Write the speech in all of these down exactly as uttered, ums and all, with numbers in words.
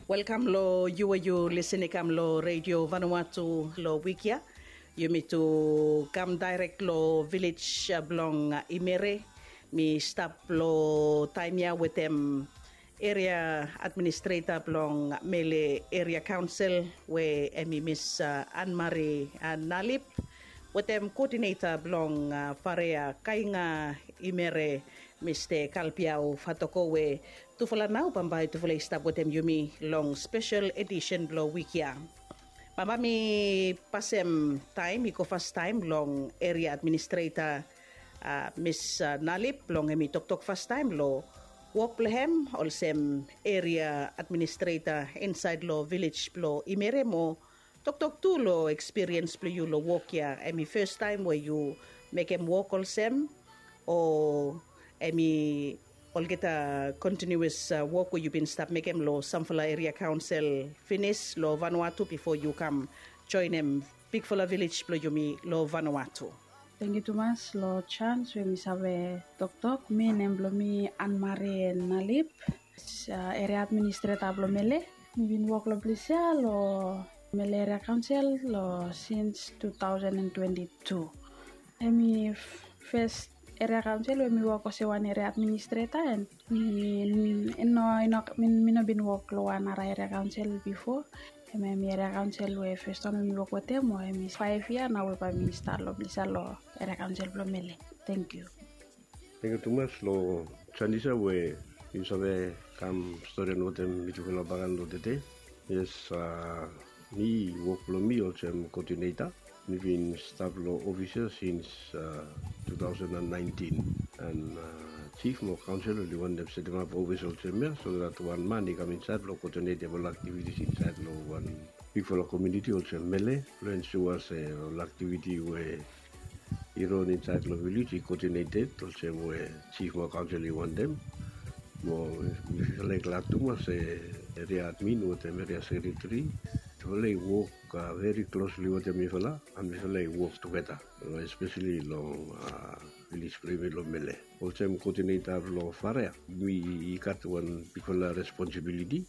Welcome lo you you listening kam lo Radio Vanuatu lo Wikia. You me to come direct lo village uh, belong uh, Imere. Me stop lo time ya with them area administrator belong Mele area council where me Miss uh, Anne-Marie uh, Nalip. With them coordinator belong uh, Farea Kainga Imere Mister Kalpiao Fatokowe Tufala now Pambay Tufala stop with them Yumi long special edition blow wikia. Pamba mi pasem time, iko first time long area administrator uh, Miss uh, Nalip long mi tok tok first time lo walk lehem olsem area administrator inside lo village lo Imere mo tok tok tu lo experience plo you lo walk ya emi first time where you make him walk olsem or emi all get a continuous uh, work where you've been stop make him lo Samfala area council finish lo Vanuatu before you come join him big fula village plo yumi lo Vanuatu. Thank you too much lo chance we mi sabe tok tok mi nemblo mi Anne-Marie Nalip uh, area administrator lo Mele mi bin work lo plisia lo Mele area council lo since two thousand twenty-two. Emi first area council we mi work as one area administrator and mi no no min mi no been work lo one area council before. Emi mi area council we first time mi work with them mo emi five year now we pa mi start lo blisa lo area council lo Mele. Thank you. Thank you too much lo Chandisa we you sabe kam story no tem mi tu lo bagan lo tete. Yes uh, mi work lo mi o chem coordinator. We've been staff law officer since uh, two thousand nineteen, and uh, chief more council only one them setting up office also so that one man he come inside law coordinatable activities inside law one people of community also Mele to ensure uh, activity where he run inside law village he coordinated also where chief more council he want them. More like latu mas area admin or area secretary. They work uh, very closely with the Mifala and Mifala work together, especially long uh, village private lo Mele. Also, coordinator lo Farea. We got one particular responsibility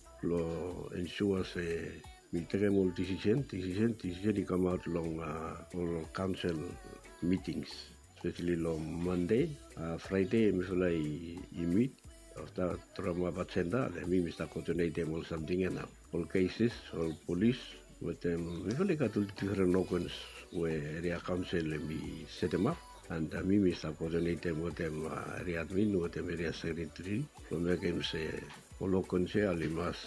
lo ensure say we take a multi decision, decision, decision come out long uh, for council meetings, especially long Monday, uh, Friday Mifala I meet. After trauma patenda, let me Mister coordinate them or something and now. All cases, all police, with them, we will get different organs where area council let me set them up. And uh, me Mister coordinate them with them area admin, with them area secretary. From there can say, all organs say, alimas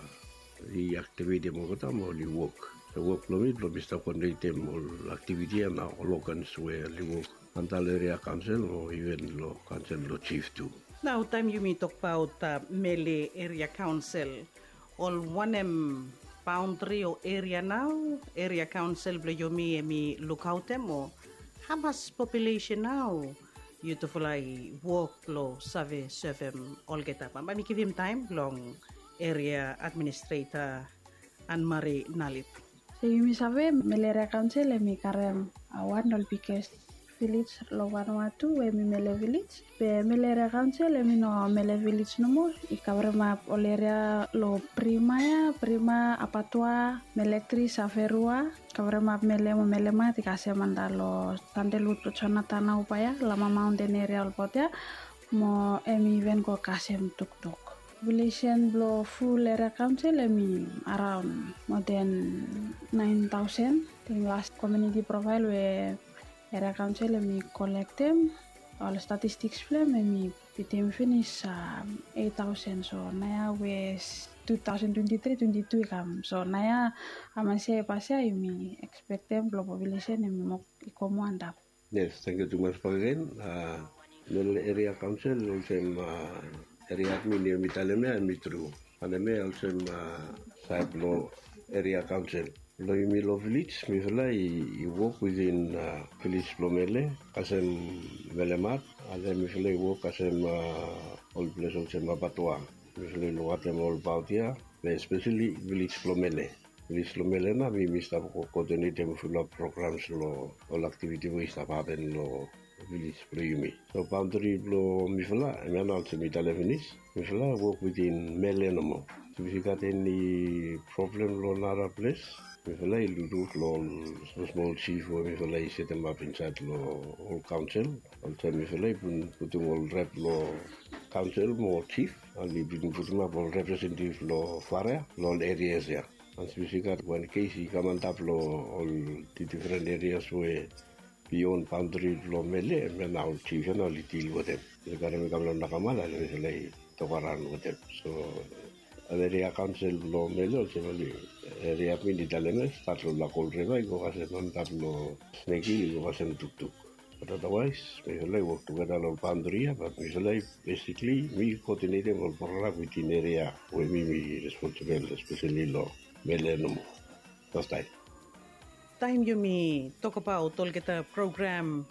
reactivate them all the time, only work. The work lo me, Mister coordinate them all activity and now all organs where they work. Until area council or even lo council lo chief too. Now, time you me talk about uh, Mele area council, all one um, boundary or area now, area council, blo you me me look out them or how much population now? You to fly work lo save serve all get up. But me give him time long area administrator Anne-Marie Nalip. So you mi sabe Mele area council mi karem awan all biggest village lo Vanuatu we mi Mele village pe Mele area council mi no Mele village no mo I kabrema oleria lo prima ya prima apatua Melektri saferua kabrema Mele mo Mele ma ti kase mandalo tante lut chona tana upaya lama mountain area al potya mo emi ven ko kasem tuk tuk village blow full area council emi around more than nine thousand in last community profile we area council mi collect them all statistics flame mi pitim finish um, eight thousand so naya we twenty twenty-three twenty-two kam so naya amase pasya mi expect them global population mi mo ikomo andap. Yes, thank you too much for again. Uh, the area council also uh, area admin mi taleme mi true. And me also uh, side law area council. Lo mi lo village mi fela I work within uh, village lo Mele kasem Velemat and then mi fela I work kasem uh, all place also Mapatua mi fela lo atem all Bautia especially village lo Mele village lo Mele na mi mi sta coordinate mi fela programs lo all activity we sta happen lo village lo yumi so boundary lo mi fela mi announce mi telefonis mi fela work within Mele no mo if you got any problem lo nara place, we will lay do lo small chief or we will lay set them up inside lo whole council. I'll tell me lay put them all rep lo council more chief. I'll be put them up all representative lo farea lo areas here. And so we got one case he come and up lo all the different areas where beyond boundary lo mele and now chief and only deal with them. The government come on Nakamala and we lay to run with them. So area council lo mele also area mini dalemes start lo la colreva go as a non tablo sneki go as a tuk tuk. But otherwise, we will work together on boundary, but we will basically we coordinate on program within area where we be responsible, especially lo mele no first time. Time you me talk about all get a program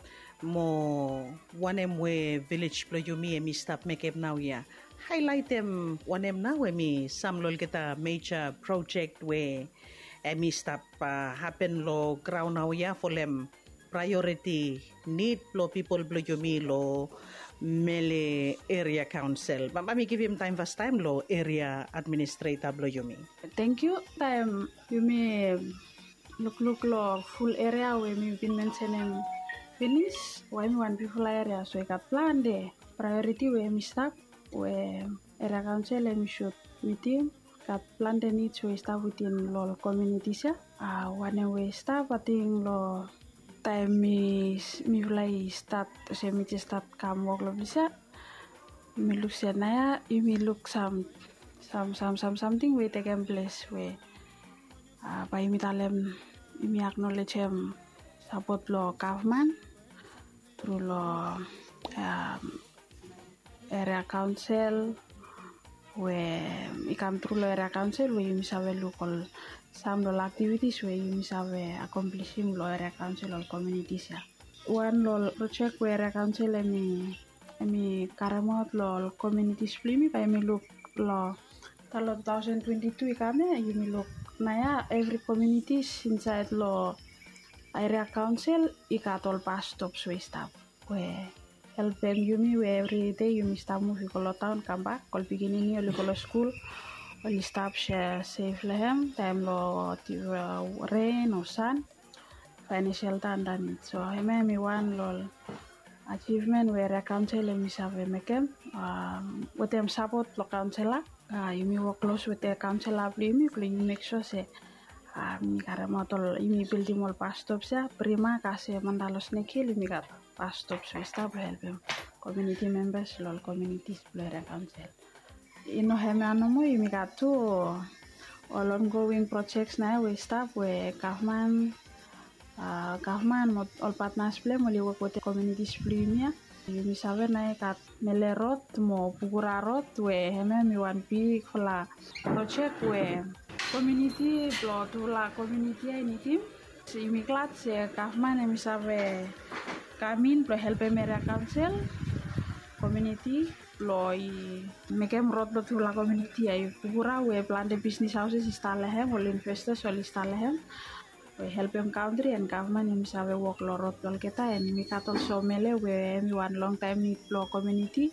mo one em we village plo you me mi stop make up now ya. Highlight them one em now we me some lo get a major project where mi stop uh, happen lo ground now ya for them priority need plo people plo you me lo mele area council. But let me give him time first time lo area administrator plo you me. Thank you. Time you me look look lo full area where me been mentioning finish why me one people area so I got plan de priority where me stop where area council and me should meeting got plan the needs we start within lo communities ya ah one way start I think lo time me me fly start so me start come work lo bisa me look sa na ya me look some some some some something we take place where ah by me talem me acknowledge him support lo government through lo um, area council where we come through lo area council where you have local some lo activities where you have accomplishing lo area council or communities ya one lo project where area council me me karamot lo communities plimi by me look lo talo twenty twenty-two kami you me look naya every communities inside lo area council ikatol pass stops we stop where help them you me where every day you me stop move kolo town come back kol beginning you kolo school kol stop share safe lehem time lo uh, rain or sun financial tandan so I me one lo achievement where area council me save make um with them support lo council ah you me work close with the council you me you make sure say ah mi karamotol imi building all pass stops ya prima kasi mandalos nekil mi kat pass stops we stop help them community members lol communities player council ino heme anomo imi kat to all ongoing projects na we stop we government uh, government mod all partners play mo liwak with the communities play you mi save na kat melerot mo pugurarot we heme mi one big fla project we community blood la community ini tim si mi klat se government mi save kamin pro help area council community lo i mekem rot lo la community ay pugura we plan the business houses install hem all investors all install hem we help them country and government mi save work lo rot lo kita and mi katol so mele we mi one long time ni lo community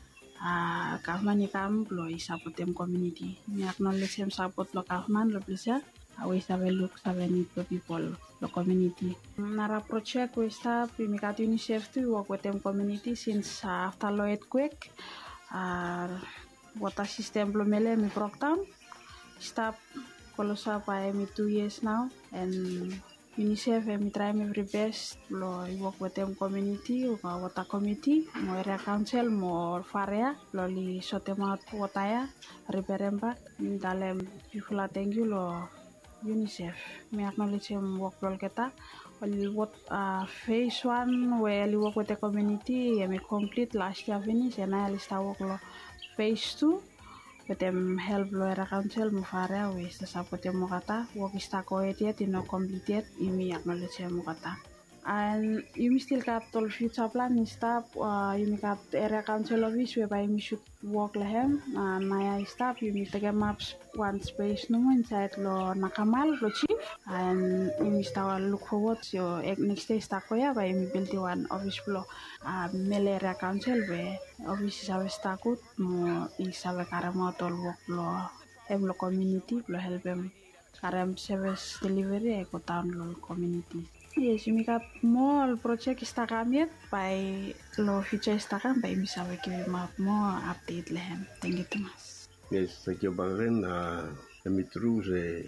ah government ni kam lo i support them community mi acknowledge them support lo government lo bisa we save look save need to people lo community nara project we start mi kat UNICEF to work with them community since uh, after lo earthquake uh, water system lo mele mi Brocktown stop Kolosa by me two years now and UNICEF and me try my very best lo work with them community or water committee mo area council mo farea lo li sotema wataya repairemba mi dalem people thank you lo UNICEF me acknowledge him work lo kita only what uh, phase one where I work with the community me complete last year finish and I start work lo phase two with them help lo area council mo farea we sa support mo kata work sta ko yet no completed imi acknowledge mo kata and you still got all future plan stop uh, you got area council office whereby you should work lehem uh, naya stop you need to get maps one space no inside lo nakamal lo chief and you start look forward so next day start ko ya by you build one office floor uh, mele area council we office sa stakut mo isa karamo tol work lo em lo community lo help em karem service delivery e ko town lo community. Yes, mi kap mo al project istakamiet by lo future istakam by mi sabe ki map mo update lehem. Thank you, Thomas. Yes, thank you, Bangren. Uh, Emi true se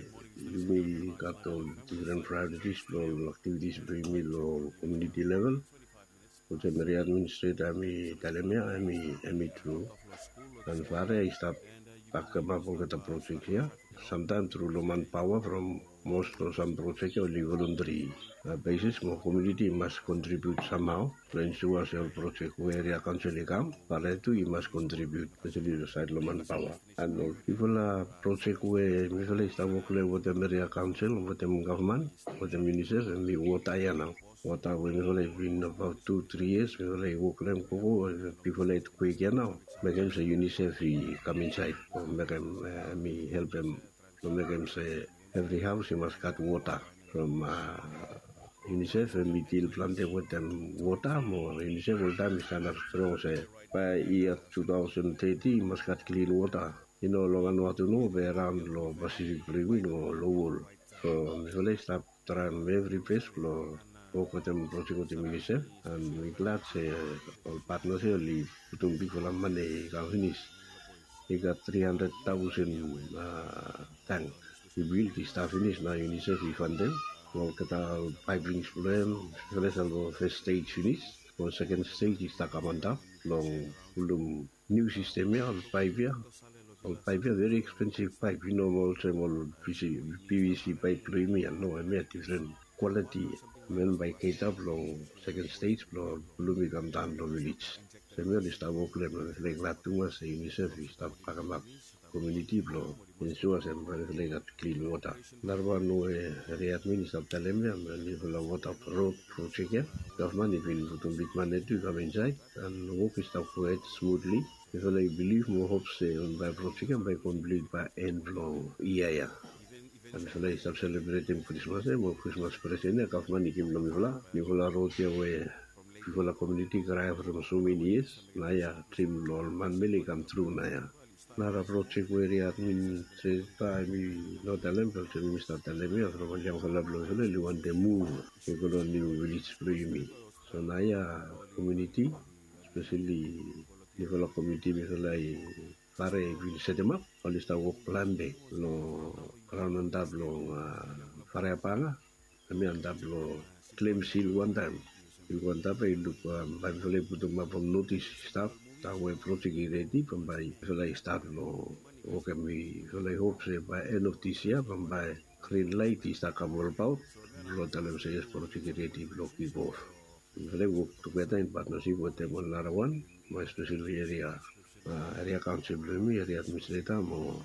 mi kato different priorities lo activities bring me lo community level. Kute meri administrator mi talemia emi emi true. And fare I start back up on the project here. Sometimes through low manpower from most of some projects only voluntary uh, basis. More community must contribute somehow to ensure your project where area council come. But too you must contribute, especially the side low manpower. And all people uh, project where we start working with the area council, with the government, with the ministers, and we work there now. What I will have been about two, three years, we will work them people like quick now. Make them say UNICEF come inside, or make them uh, me help them. So make them say every house you must cut water from uh, UNICEF and we till planted with them water. More UNICEF all time is kind of strong say by year twenty thirty you must cut clean water. You know, long and what to know be around low Pacific Blue or low. So we will start trying every place low. Work with them project with the UNICEF and we glad say uh, all partners here leave putting big for money can finish. He got three hundred thousand uh, tank. He built the stuff finish now UNICEF we fund them. Well, kita piping problem. First first stage finish. Well, second stage is takamanta. Long belum new system ya pipe ya. All pipe ya very expensive pipe. You know also all P V C pipe premium. No, I mean different quality. Men by Kate up long second stage long belum come down to village. Sebenarnya start work level like that too much UNICEF start pakai map community blow ensure sempre like that clean water. Narwa no readmin start telling me and if la water road project ya government even putting big money to come inside and work start quite smoothly. If I believe more hope say on by project and by complete by end long year. And if I start celebrating Christmas, more Christmas present, government give them Nicola, Nicola wrote away. People community cry from so many years. Naya trim lol man really come through Naya. Nara project where I mean say time not a lemper to Mister Talemia from a young fellow you want to move. You could only village play me. So Naya community, especially Nicola community because I Fare will set them up. All this work plan day. No crown and double Fare Panga. I mean double claim seal one time. You want to pay look by the put them up on notice stuff that way project ready from by so I start no okay me so I hope say by end of this year from by green light is that come about lot of them say yes project ready block people so they work together in partnership with them on another one my special area uh, area council area administrator or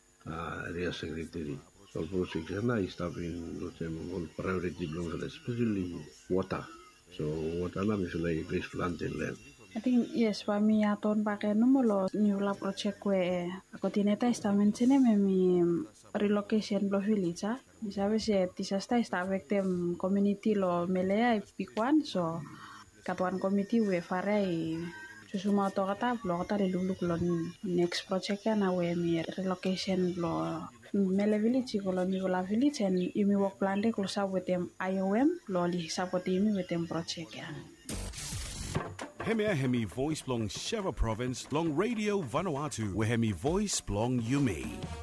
uh, area secretary. So project is stopping all priority blocks especially water. So what alam is like place planting land. I think yes, pa mi aton pakai numolo niula project kue ako tineta estamen sene me mi relocation lo village ah. Misabe se tisasta esta victim community lo melea pikwan so katuan committee we fare susuma to kata lo kata luluk lo next project na we mi relocation lo Mele village kalau ni kalau village and imi work plan de kalau sab with them I O M loli support imi with them project ya. Hemi Hemi voice belong Sheva province long radio Vanuatu we Hemi voice belong Yumi.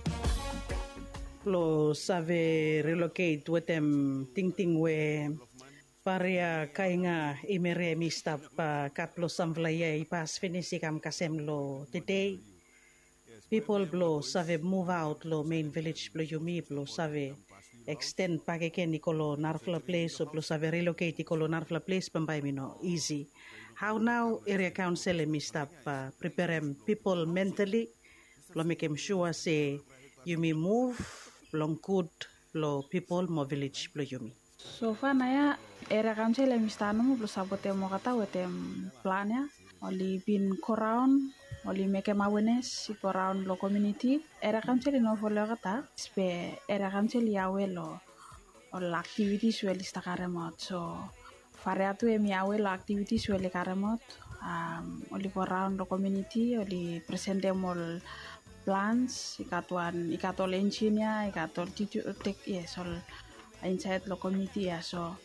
Lo save relocate with them ting ting we paria kainga imere mista pa katlo samvlaya ipas finisi kam kasem lo today. People blow save move out lo main village blow Yumi blow save extend pageke Nicolo Narfla place or blow save relocate Nicolo Narfla place pambay mino easy. How now area council mi stop uh, prepare people mentally lo make them sure say Yumi move long good lo people mo village blow Yumi. So far na area council mi stano mo blow sabote mo kata wetem plan ya only been around Oli make awareness si around lo community. Era council no follow kata. Spe era council yawe lo all activities well istakaremot. So fare atu emi yawe lo activities well ikaremot. Um, oli around lo community oli present them all plans, ikatuan ikatol engineer, ikatol titu tek yes all inside lo committee ya so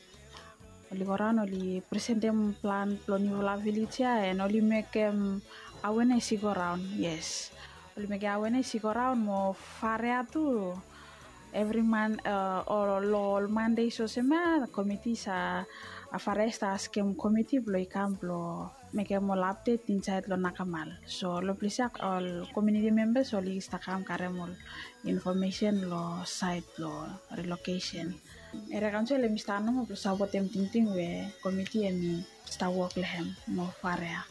oli koran oli present them plan lo nivola village ya and oli make them awareness around yes oli make awareness around mo farea tu every month uh, or lo Monday so sema committee sa afaresta skem committee blo ikam blo make mo update inside lo nakamal so lo plisa all community members oli istakam karemol information lo site lo relocation era council mi stano mo sa botem tinting we committee mi sta work lehem mo farea.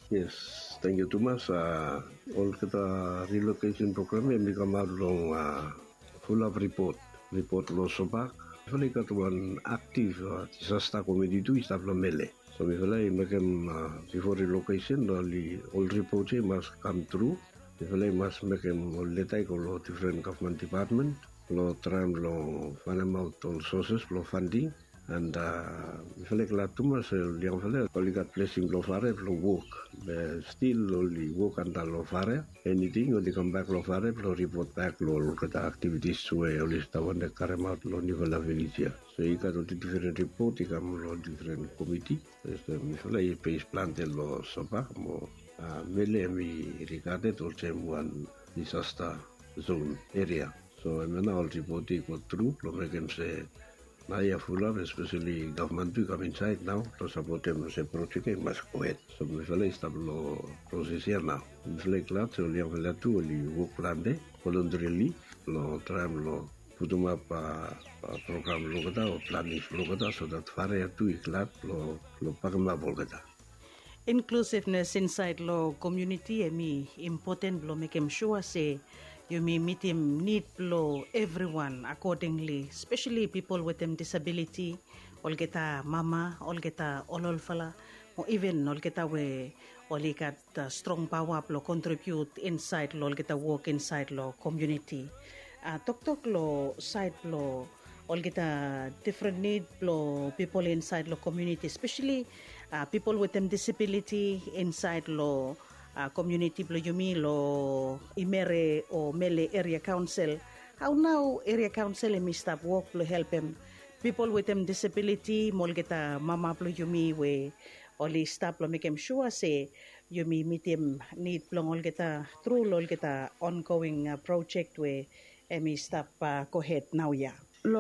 Yes, thank you Thomas. Uh, all kita relocation program yang kamar long uh, full of report report lo sopak. Fali katuan aktif uh, disaster committee tu istaf lo mele. So we fali makem uh, before relocation only all reports must come through. We fali must makem all letai ko lo different government department lo tram lo find out all sources lo funding. And uh, fele kala tuma se liang fele kali kat blessing lo fare lo work but still only work and lo fare anything only come back lo fare lo report back lo lo kata activities suwe only tawan de karemat lo nivel la village so ika do different report ika lo different committee so mi fele i base plan de lo sopa mo mele mi rigade to one disaster zone area so I'm now all report go through lo mekem se Naya full especially government to come inside now to support them se project mas coet. So me fele establo process here now. Me fele clat so liang fele tu li work plan de voluntarily lo tram lo putuma pa program lo kata o planning lo kata so that fare tu iklat lo lo pagma bol kata. Inclusiveness inside lo community emi important lo make em sure say you may meet him need blow everyone accordingly, especially people with them disability, all geta mama, all geta olol fala, or even all geta we all get uh, strong power blow contribute inside lo all geta work inside lo community. Uh, tok tok lo side blow all geta different need blow people inside lo community, especially uh, people with them disability inside lo Uh, community blo yumi lo imere o mele area council. How now area council emi stop work blo help them people with them disability molgeta mama blo yumi we only stop lo make them sure say yumi meet them need blo molgeta through lo geta ongoing uh, project we emi stop uh, go ahead now ya.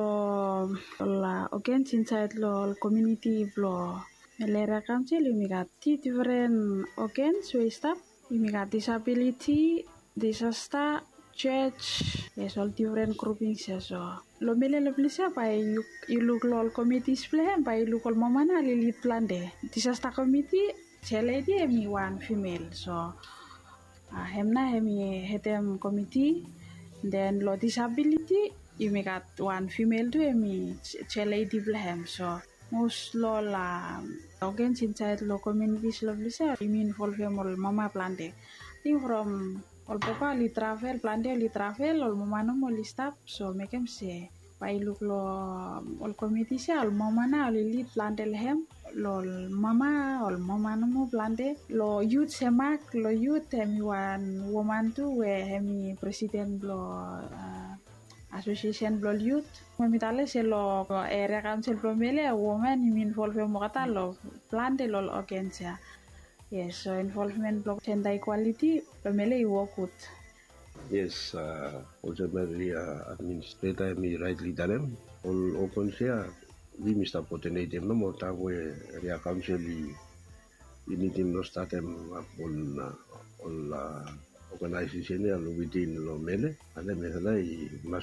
Lo la against inside lo community blo Melera council yumi got different against we stop yumi got disability, disaster, church, yes all different groupings so. Lo mele lo plisa pa you you look lo committees plan pa you look all mamana li lead plan de. Disaster committee chele di emi one female so. Uh, hemna hemi hetem committee then lo disability yumi got one female tu emi chele di plan so. Most lo la against inside lo communities lo blisa imi involve mol mama plante thing from all papa li travel plante li travel all mama no mo li stop so make em se pai look lo all community se all mama na li lead plante lehem lo mama all mama no mo plante lo youth semak lo youth emi one woman tu we emi president lo uh, association blo youth memitale se lo area council promele woman in involve mo kata lo plan de lo agensia yes so involvement blo gender equality promele i work with Yes, uh, also very uh, administrator mi rightly done all open share we mister coordinator no more ta we area council ini tim no start em on all organization ya within lo mele ale me